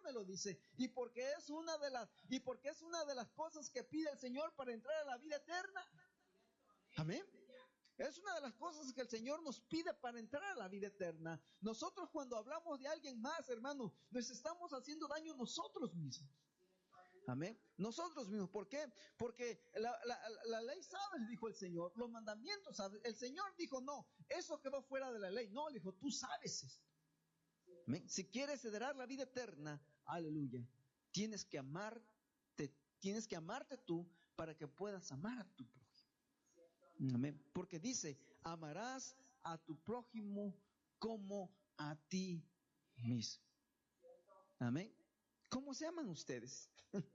dámelo, dice. Y porque es una de las cosas que pide el Señor para entrar a la vida eterna. Amén. Es una de las cosas que el Señor nos pide para entrar a la vida eterna. Nosotros cuando hablamos de alguien más, hermano, nos estamos haciendo daño nosotros mismos. Amén. Nosotros mismos. ¿Por qué? Porque la ley sabes, dijo el Señor. Los mandamientos sabes. El Señor dijo, no, eso quedó fuera de la ley. No, le dijo, tú sabes esto. Amén. Si quieres heredar la vida eterna, aleluya, tienes que amarte tú para que puedas amar a tu prójimo. Amén. Porque dice, amarás a tu prójimo como a ti mismo. Amén. ¿Cómo se aman ustedes?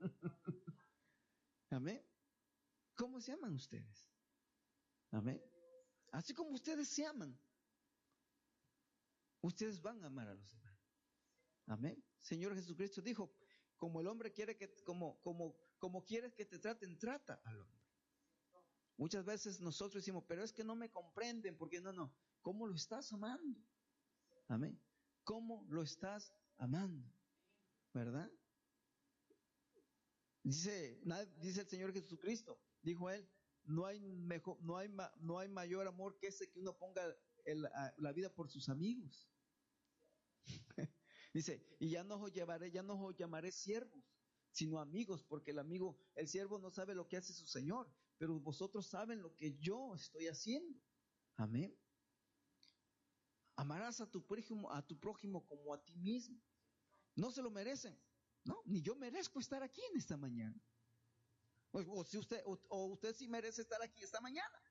Amén. ¿Cómo se aman ustedes? Amén. Así como ustedes se aman, ustedes van a amar a los demás. Amén. Señor Jesucristo dijo, como el hombre quiere que, como quieres que te traten, trata al hombre. Muchas veces nosotros decimos, pero es que no me comprenden, porque no. ¿Cómo lo estás amando? Amén. ¿Cómo lo estás amando? ¿Verdad? Dice el Señor Jesucristo, dijo él, no hay mayor amor que ese que uno ponga la vida por sus amigos. Dice, y ya no os llamaré siervos, sino amigos, porque el siervo no sabe lo que hace su Señor, pero vosotros saben lo que yo estoy haciendo. Amén. Amarás a tu prójimo como a ti mismo. No se lo merecen, ¿no? Ni yo merezco estar aquí en esta mañana. O si usted sí merece estar aquí esta mañana.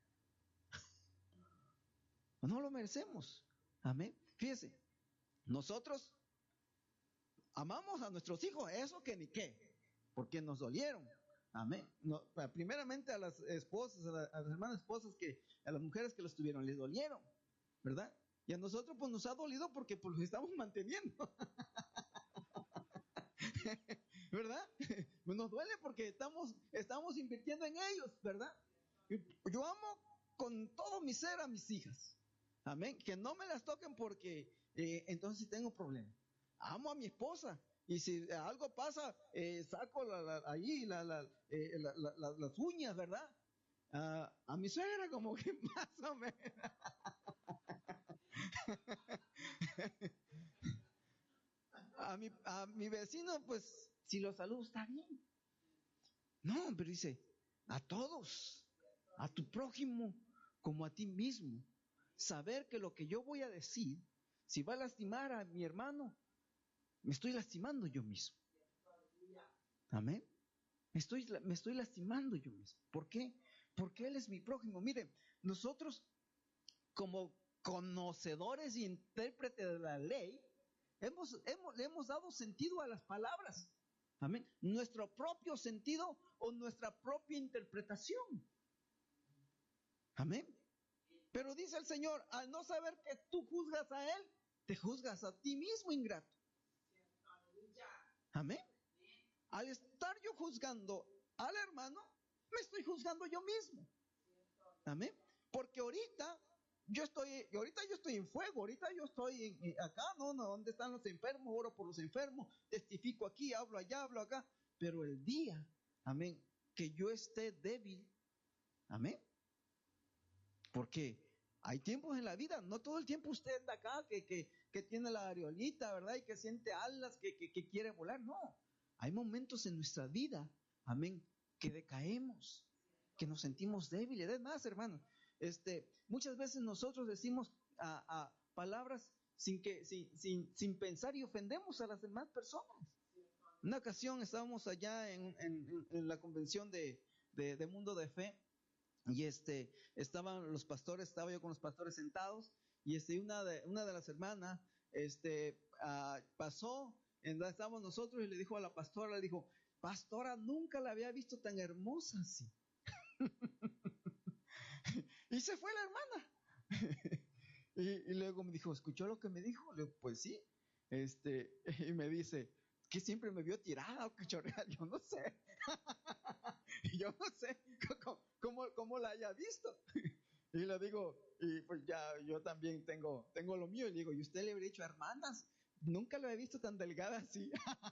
No lo merecemos. Amén. Fíjese, nosotros amamos a nuestros hijos, eso que ni qué, porque nos dolieron. Amén. No, primeramente a las esposas, a las hermanas esposas, a las mujeres que los tuvieron, les dolieron, ¿verdad? Y a nosotros pues nos ha dolido porque pues los estamos manteniendo. ¿Verdad? Nos duele porque estamos invirtiendo en ellos, ¿verdad? Yo amo con todo mi ser a mis hijas. Amén. Que no me las toquen porque entonces sí tengo problemas. Amo a mi esposa. Y si algo pasa, saco allí las uñas, ¿verdad? A mi suegra como que más o menos. A mi vecino, pues, si lo saludo está bien. No, pero dice, a todos, a tu prójimo como a ti mismo. Saber que lo que yo voy a decir, si va a lastimar a mi hermano, me estoy lastimando yo mismo. Amén. Me estoy lastimando yo mismo. ¿Por qué? Porque Él es mi prójimo. Miren, nosotros como conocedores y intérpretes de la ley, le hemos dado sentido a las palabras. Amén. Nuestro propio sentido o nuestra propia interpretación. Amén. Pero dice el Señor, al no saber que tú juzgas a Él, te juzgas a ti mismo, ingrato. Amén. Al estar yo juzgando al hermano, me estoy juzgando yo mismo. Amén. Porque ahorita yo estoy en fuego, ahorita yo estoy acá, no, ¿dónde están los enfermos? Oro por los enfermos, testifico aquí, hablo allá, hablo acá. Pero el día, amén, que yo esté débil, amén. Porque hay tiempos en la vida, no todo el tiempo usted anda acá, que tiene la areolita, ¿verdad? Y que siente alas, que quiere volar, no. Hay momentos en nuestra vida, amén, que decaemos, que nos sentimos débiles. Es más, hermano, muchas veces nosotros decimos a palabras sin pensar y ofendemos a las demás personas. Una ocasión estábamos allá en la convención de Mundo de Fe, y estaban los pastores, estaba yo con los pastores sentados, y una de las hermanas pasó, estábamos nosotros, y le dijo a la pastora, le dijo, pastora, nunca la había visto tan hermosa así. Y se fue la hermana. Y luego me dijo, ¿escuchó lo que me dijo? Le digo, pues sí. Y me dice, ¿que siempre me vio tirada o que chorreada? Yo no sé. Yo no sé cómo la haya visto. Y le digo, y pues ya yo también tengo lo mío. Y le digo, ¿y usted le habría dicho, hermanas? Nunca lo he visto tan delgada así.